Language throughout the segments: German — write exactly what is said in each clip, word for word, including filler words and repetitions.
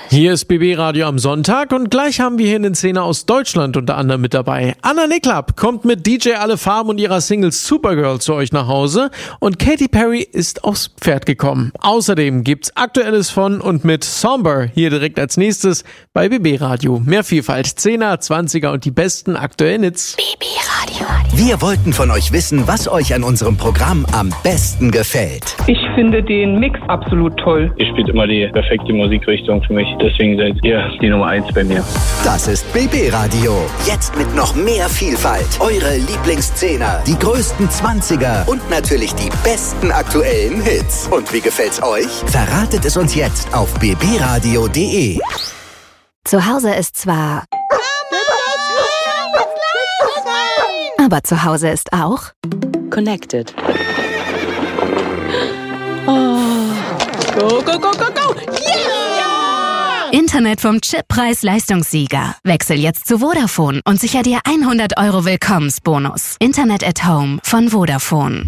Hier ist B B Radio am Sonntag und gleich haben wir hier eine Szene aus Deutschland unter anderem mit dabei. Anna Niklap kommt mit D J Alle Farben und ihrer Single Supergirl zu euch nach Hause und Katy Perry ist aufs Pferd gekommen. Außerdem gibt's Aktuelles von und mit Somber hier direkt als nächstes bei B B Radio. Mehr Vielfalt, zehner, zwanziger und die besten aktuellen Hits. B B Radio. Wir wollten von euch wissen, was euch an unserem Programm am besten gefällt. Ich finde den Mix absolut toll. Ihr spielt immer die perfekte Musikrichtung für mich. Deswegen seid ihr die Nummer eins bei mir. Das ist B B Radio. Jetzt mit noch mehr Vielfalt. Eure Lieblingsszehner, die größten Zwanziger und natürlich die besten aktuellen Hits. Und wie gefällt's euch? Verratet es uns jetzt auf b b radio punkt d e. Zu Hause ist zwar... Aber zu Hause ist auch... Connected. Oh. Go, go, go, go, go! Yeah! Internet vom Chip-Preis-Leistungssieger. Wechsel jetzt zu Vodafone und sicher dir hundert Euro Willkommensbonus. Internet at Home von Vodafone.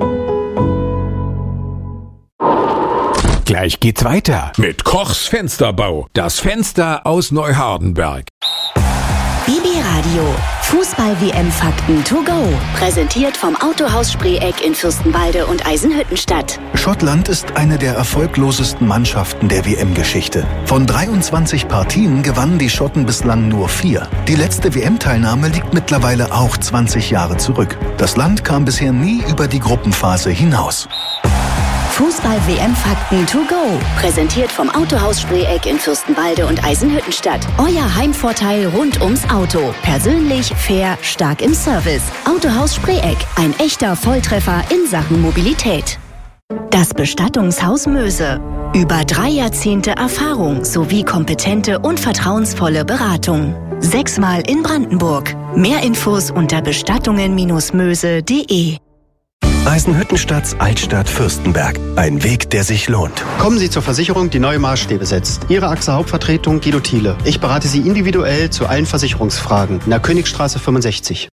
Gleich geht's weiter mit Kochs Fensterbau. Das Fenster aus Neuhardenberg. B B Radio. Fußball-W M-Fakten to go. Präsentiert vom Autohaus Spreeck in Fürstenwalde und Eisenhüttenstadt. Schottland ist eine der erfolglosesten Mannschaften der W M-Geschichte. Von dreiundzwanzig Partien gewannen die Schotten bislang nur vier. Die letzte W M-Teilnahme liegt mittlerweile auch zwanzig Jahre zurück. Das Land kam bisher nie über die Gruppenphase hinaus. Fußball-W M-Fakten to go. Präsentiert vom Autohaus Spreeck in Fürstenwalde und Eisenhüttenstadt. Euer Heimvorteil rund ums Auto. Persönlich, fair, stark im Service. Autohaus Spreeck. Ein echter Volltreffer in Sachen Mobilität. Das Bestattungshaus Möse. Über drei Jahrzehnte Erfahrung sowie kompetente und vertrauensvolle Beratung. Sechsmal in Brandenburg. Mehr Infos unter bestattungen Möse punkt de. Eisenhüttenstadts Altstadt Fürstenberg. Ein Weg, der sich lohnt. Kommen Sie zur Versicherung, die neue Maßstäbe setzt. Ihre A X A Hauptvertretung Guido Thiele. Ich berate Sie individuell zu allen Versicherungsfragen. In der Königstraße fünfundsechzig.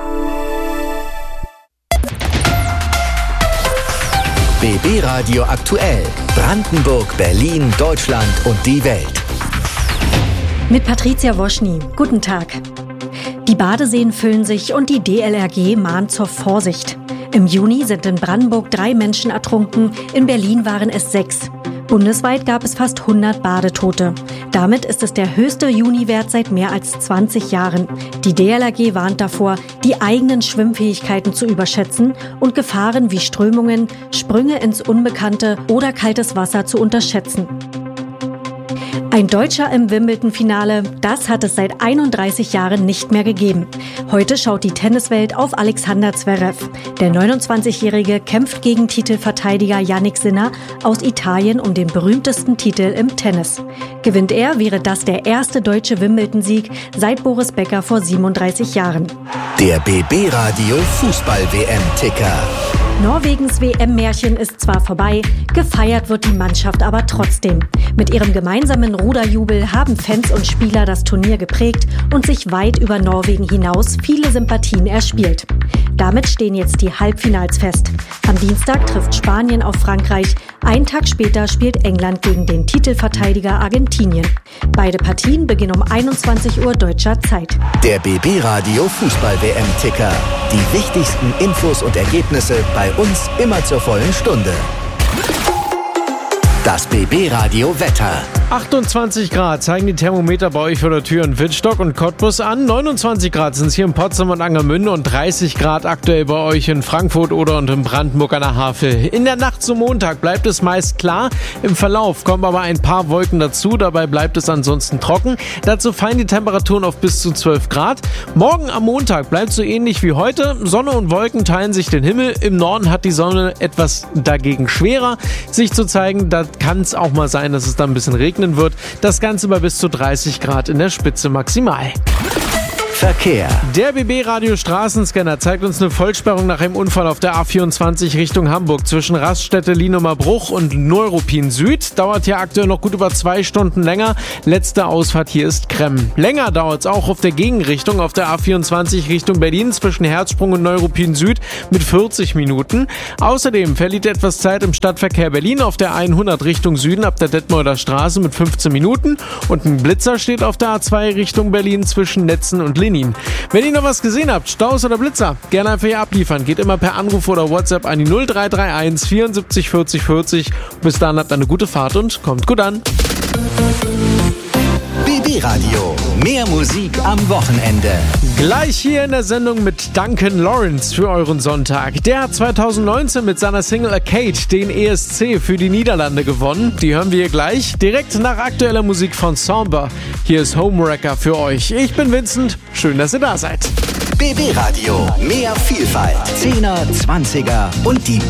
B B Radio aktuell. Brandenburg, Berlin, Deutschland und die Welt. Mit Patricia Woschny. Guten Tag. Die Badeseen füllen sich und die D L R G mahnt zur Vorsicht. Im Juni sind in Brandenburg drei Menschen ertrunken, in Berlin waren es sechs. Bundesweit gab es fast hundert Badetote. Damit ist es der höchste Juniwert seit mehr als zwanzig Jahren. Die D L R G warnt davor, die eigenen Schwimmfähigkeiten zu überschätzen und Gefahren wie Strömungen, Sprünge ins Unbekannte oder kaltes Wasser zu unterschätzen. Ein Deutscher im Wimbledon-Finale, das hat es seit einunddreißig Jahren nicht mehr gegeben. Heute schaut die Tenniswelt auf Alexander Zverev. Der neunundzwanzigjährige kämpft gegen Titelverteidiger Jannik Sinner aus Italien um den berühmtesten Titel im Tennis. Gewinnt er, wäre das der erste deutsche Wimbledon-Sieg seit Boris Becker vor siebenunddreißig Jahren. Der B B Radio Fußball-W M-Ticker. Norwegens W M-Märchen ist zwar vorbei, gefeiert wird die Mannschaft aber trotzdem. Mit ihrem gemeinsamen Ruderjubel haben Fans und Spieler das Turnier geprägt und sich weit über Norwegen hinaus viele Sympathien erspielt. Damit stehen jetzt die Halbfinals fest. Am Dienstag trifft Spanien auf Frankreich. Einen Tag später spielt England gegen den Titelverteidiger Argentinien. Beide Partien beginnen um einundzwanzig Uhr deutscher Zeit. Der B B Radio Fußball-W M-Ticker. Die wichtigsten Infos und Ergebnisse bei uns immer zur vollen Stunde. Das B B Radio Wetter. achtundzwanzig Grad zeigen die Thermometer bei euch vor der Tür in Wittstock und Cottbus an. neunundzwanzig Grad sind es hier in Potsdam und Angermünde und dreißig Grad aktuell bei euch in Frankfurt oder und in Brandenburg an der Havel. In der Nacht zum Montag bleibt es meist klar. Im Verlauf kommen aber ein paar Wolken dazu. Dabei bleibt es ansonsten trocken. Dazu fallen die Temperaturen auf bis zu zwölf Grad. Morgen am Montag bleibt so ähnlich wie heute. Sonne und Wolken teilen sich den Himmel. Im Norden hat die Sonne etwas dagegen schwerer, sich zu zeigen. Da kann es auch mal sein, dass es dann ein bisschen regnet wird. Das Ganze bei bis zu dreißig Grad in der Spitze maximal. Verkehr. Der B B-Radio Straßenscanner zeigt uns eine Vollsperrung nach einem Unfall auf der A vierundzwanzig Richtung Hamburg zwischen Raststätte Lienumer Bruch und Neuruppin Süd. Dauert hier aktuell noch gut über zwei Stunden länger. Letzte Ausfahrt hier ist Kremm. Länger dauert es auch auf der Gegenrichtung auf der A vierundzwanzig Richtung Berlin zwischen Herzsprung und Neuruppin Süd mit vierzig Minuten. Außerdem verliert etwas Zeit im Stadtverkehr Berlin auf der hundert Richtung Süden ab der Detmolder Straße mit fünfzehn Minuten. Und ein Blitzer steht auf der A zwei Richtung Berlin zwischen Netzen und Lenin. Wenn ihr noch was gesehen habt, Staus oder Blitzer, gerne einfach hier abliefern. Geht immer per Anruf oder WhatsApp an die null drei drei eins vierundsiebzig vierzig vierzig. Bis dann habt eine gute Fahrt und kommt gut an. B B-Radio. Mehr Musik am Wochenende. Gleich hier in der Sendung mit Duncan Lawrence für euren Sonntag. Der hat zwanzig neunzehn mit seiner Single Arcade den E S C für die Niederlande gewonnen. Die hören wir hier gleich direkt nach aktueller Musik von Somber. Hier ist Homewrecker für euch. Ich bin Vincent. Schön, dass ihr da seid. B B-Radio. Mehr Vielfalt. Zehner, Zwanziger und die